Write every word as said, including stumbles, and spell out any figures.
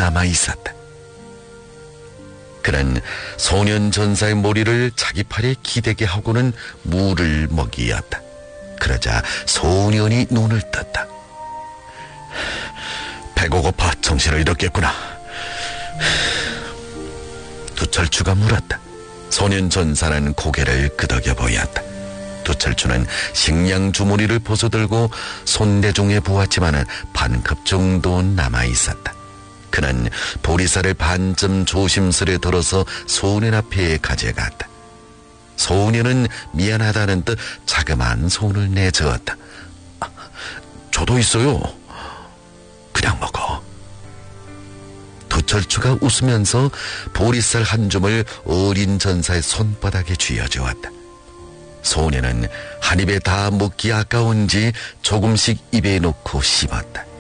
남아있었다. 그는 소년 전사의 머리를 자기 팔에 기대게 하고는 물을 먹이었다. 그러자 소년이 눈을 떴다. 배가 고파 정신을 잃었겠구나. 두철추가 물었다. 소년 전사는 고개를 끄덕여 보였다. 두철추는 식량 주머니를 벗어들고 손대중에 보았지만 반컵 정도 남아있었다. 그는 보리쌀을 반쯤 조심스레 덜어서 소년 앞에 가져갔다. 소년은 미안하다는 듯 자그마한 손을 내저었다. 아, 저도 있어요. 그냥 먹어. 두철추가 웃으면서 보리쌀 한 줌을 어린 전사의 손바닥에 쥐어주었다. 소년은 한 입에 다 먹기 아까운지 조금씩 입에 넣고 씹었다.